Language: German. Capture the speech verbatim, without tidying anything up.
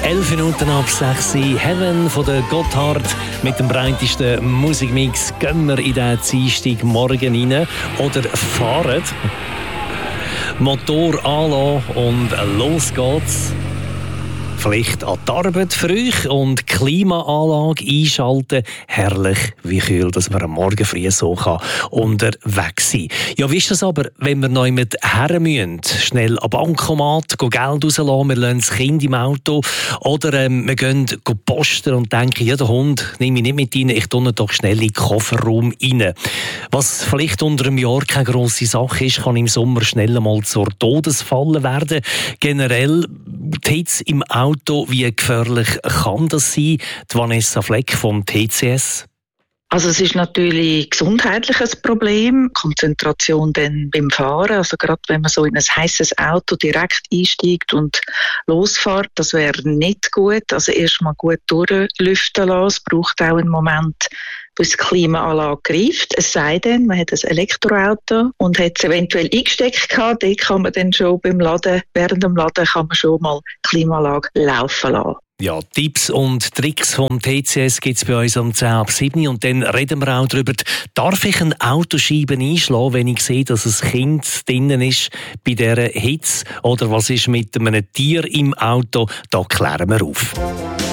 elf Minuten ab sechs. Heaven von der Gotthard mit dem breitesten Musikmix. Gehen wir in den Dienstagmorgen rein oder fahren. Motor anlassen und los geht's. Vielleicht an die Arbeit für euch und Klimaanlage einschalten. Herrlich, wie kühl, dass man am Morgen früh so kann unterwegs sein kann. Ja, wie ist das aber, wenn wir noch mit her müssen? Schnell am Bankomat, Geld rauslassen, wir lassen das Kind im Auto oder ähm, wir gehen posten und denken, ja, der Hund nehme ich nicht mit rein, ich tue ihn doch schnell in den Kofferraum rein. Was vielleicht unter einem Jahr keine grosse Sache ist, kann im Sommer schnell einmal zur Todesfalle werden. Generell die Hitze im Auto, wie gefährlich kann das sein? Die Vanessa Fleck vom T C S. Also es ist natürlich gesundheitlich ein Problem, Konzentration dann beim Fahren, also gerade wenn man so in ein heißes Auto direkt einsteigt und losfährt, das wäre nicht gut. Also erstmal gut durchlüften lassen, es braucht auch einen Moment, bis die Klimaanlage greift. Es sei denn, man hat ein Elektroauto und hat es eventuell eingesteckt gehabt, dort kann man dann schon beim Laden, während dem Laden kann man schon mal die Klimaanlage laufen lassen. Ja, Tipps und Tricks vom T C S gibt es bei uns um zehn ab sieben und dann reden wir auch darüber, darf ich eine Autoscheibe einschlagen, wenn ich sehe, dass ein Kind drinnen ist bei dieser Hitze, oder was ist mit einem Tier im Auto? Da klären wir auf.